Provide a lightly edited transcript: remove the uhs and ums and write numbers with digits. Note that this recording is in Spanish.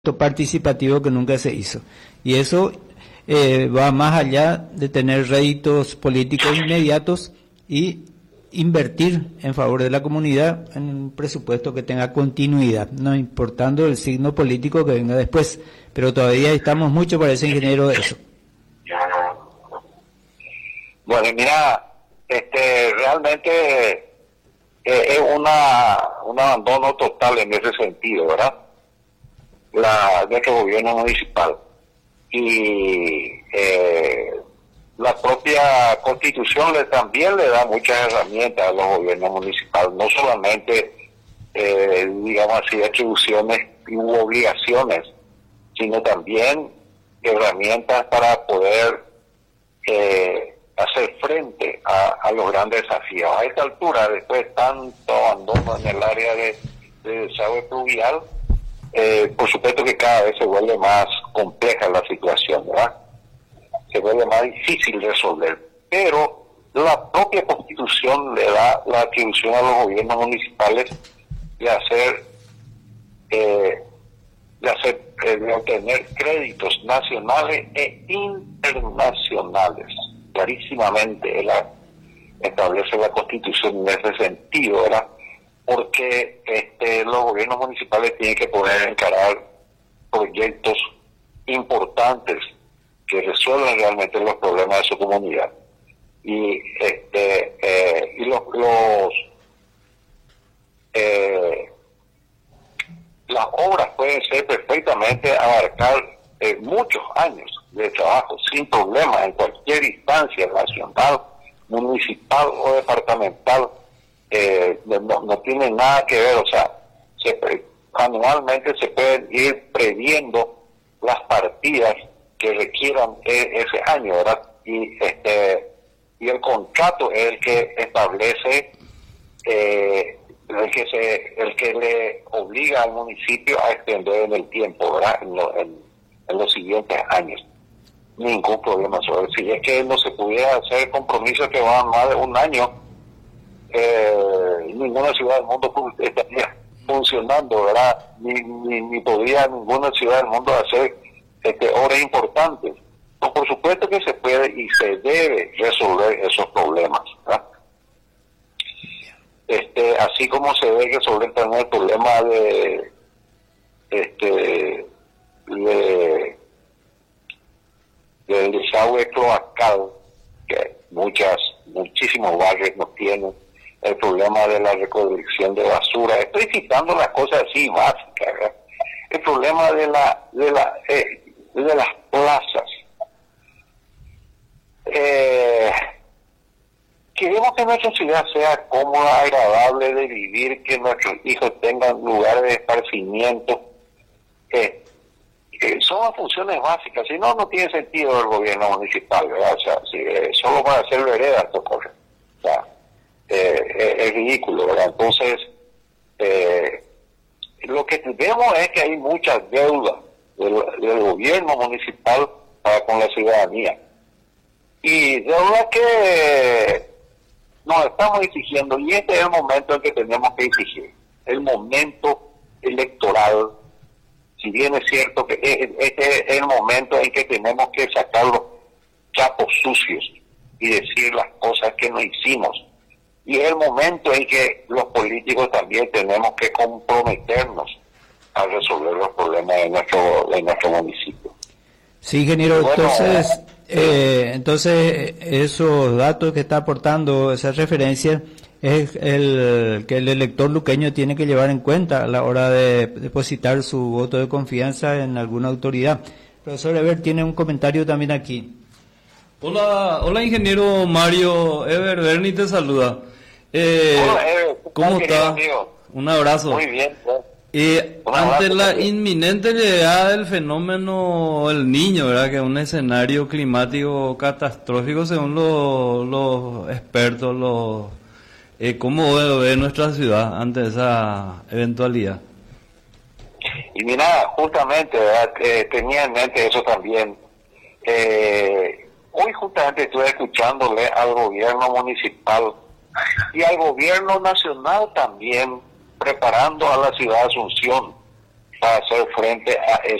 participativo que nunca se hizo. Y eso va más allá de tener réditos políticos inmediatos y invertir en favor de la comunidad en un presupuesto que tenga continuidad, no importando el signo político que venga después. Pero todavía estamos mucho para ese ingeniero de eso. Bueno, mira, realmente es un abandono total en ese sentido, ¿verdad? Nuestro gobierno municipal. Y la propia Constitución también le da muchas herramientas a los gobiernos municipales, no solamente, digamos así, atribuciones y obligaciones, sino también herramientas para poder hacer frente a los grandes desafíos. A esta altura, después de tanto abandono en el área de desagüe pluvial, por supuesto que cada vez se vuelve más compleja la situación, ¿verdad? Se vuelve más difícil resolver, pero la propia Constitución le da la atribución a los gobiernos municipales de obtener créditos nacionales e internacionales. Clarísimamente establece la Constitución en ese sentido, ¿verdad? Porque los gobiernos municipales tienen que poder encarar proyectos importantes que resuelvan realmente los problemas de su comunidad. Y las obras pueden ser perfectamente abarcar muchos años de trabajo sin problemas en cualquier instancia nacional, municipal o departamental. No tiene nada que ver, o sea, anualmente se pueden ir previendo las partidas que requieran ese año, ¿verdad? Y el contrato es el que establece, el que le obliga al municipio a extender en el tiempo, ¿verdad? En los siguientes años. Ningún problema sobre eso. Si es que no se pudiera hacer compromisos que van más de un año, ninguna ciudad del mundo estaría funcionando, ¿verdad? Ni podría ninguna ciudad del mundo hacer obras importantes. Pues por supuesto que se puede y se debe resolver esos problemas, ¿verdad? Así como se debe resolver también el problema del desagüe cloacal, que muchísimos barrios no tienen, el problema de la recolección de basura. Estoy citando las cosas así básicas, ¿verdad? El problema de las plazas. Queremos que nuestra ciudad sea cómoda, agradable de vivir, que nuestros hijos tengan lugares de esparcimiento. Son las funciones básicas, si no, no tiene sentido el gobierno municipal, ¿verdad? O sea, solo para hacer veredas, esto corre. O sea, es ridículo, ¿verdad? Entonces, lo que vemos es que hay mucha deuda del gobierno municipal para con la ciudadanía. Y deuda que nos estamos exigiendo, y este es el momento en que tenemos que exigir, el momento electoral. Si bien es cierto que este es el momento en que tenemos que sacar los trapos sucios y decir las cosas que no hicimos. Y es el momento en que los políticos también tenemos que comprometernos a resolver los problemas de nuestro municipio. Sí, ingeniero, bueno, entonces esos datos que está aportando, esa referencia, es el que el elector luqueño tiene que llevar en cuenta a la hora de depositar su voto de confianza en alguna autoridad. Profesor Eber tiene un comentario también aquí. Hola ingeniero Mario, Eber Berni te saluda. Hola Eber, ¿cómo está? Un abrazo. Muy bien. Ante la inminente llegada del fenómeno El Niño, ¿verdad? Que es un escenario climático catastrófico según los expertos, ¿cómo ve nuestra ciudad ante esa eventualidad? Y mira, justamente, ¿verdad? Tenía en mente eso también. Hoy justamente estuve escuchándole al gobierno municipal y al gobierno nacional también, preparando a la ciudad de Asunción. para hacer frente a